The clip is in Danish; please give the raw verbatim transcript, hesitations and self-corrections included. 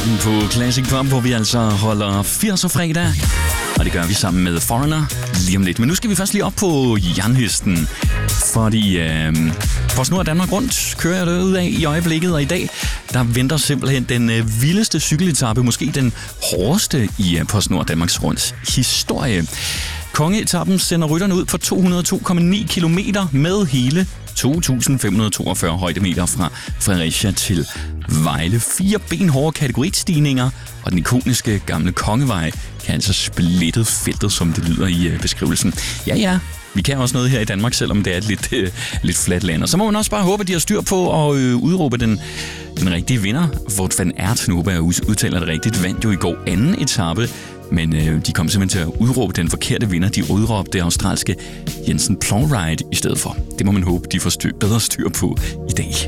starten på Classic Pop, hvor vi altså holder firser fredag. Og det gør vi sammen med Foreigner lige om lidt. Men nu skal vi først lige op på jernhesten. Fordi øh, PostNord Danmark Rundt kører jeg ud af i øjeblikket. Og i dag, der venter simpelthen den øh, vildeste cykeletappe. Måske den hårdeste i øh, PostNord Danmarks Runds historie. Kongeetappen sender rytterne ud på to hundrede og to komma ni kilometer med hele to tusind fem hundrede og toogfyrre højdemeter fra Fredericia til Vejle. Fire benhårde kategoristigninger, og den ikoniske gamle Kongevej kan altså splitte feltet, som det lyder i øh, beskrivelsen. Ja, ja, vi kan også noget her i Danmark, selvom det er et lidt, øh, lidt fladt land. Og så må man også bare håbe, at de har styr på at øh, udråbe den, den rigtige vinder. Wout van Aert, nu håber jeg udtaler det rigtigt, vandt jo i går anden etape. Men øh, de kom simpelthen til at udråbe den forkerte vinder. De udråbte det australske Jensen Plowright i stedet for. Det må man håbe, de får styr, bedre styr på i dag.